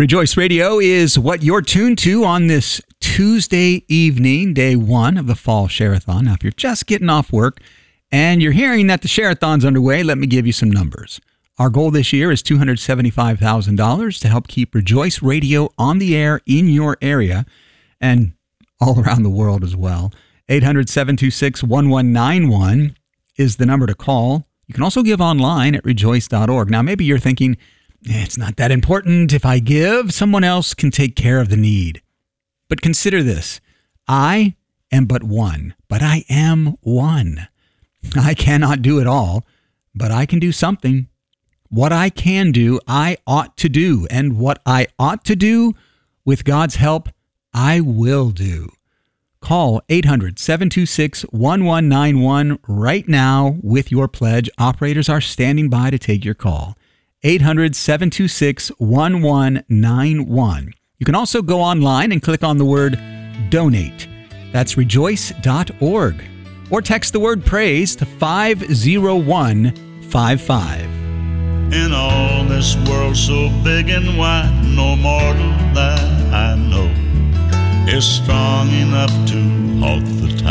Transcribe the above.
Rejoice Radio is what you're tuned to on this Tuesday evening, day one of the Fall Share-a-thon. Now, if you're just getting off work and you're hearing that the Share-a-thon's underway, let me give you some numbers. Our goal this year is $275,000 to help keep Rejoice Radio on the air in your area and all around the world as well. 800-726-1191 is the number to call. You can also give online at rejoice.org. Now, maybe you're thinking, it's not that important. If I give, someone else can take care of the need. But consider this. I am but one, but I am one. I cannot do it all, but I can do something. What I can do, I ought to do. And what I ought to do, with God's help, I will do. Call 800-726-1191 right now with your pledge. Operators are standing by to take your call. 800-726-1191. You can also go online and click on the word donate. That's rejoice.org. Or text the word praise to 50155. In all this world so big and wide, no mortal that I know is strong enough to halt the tide.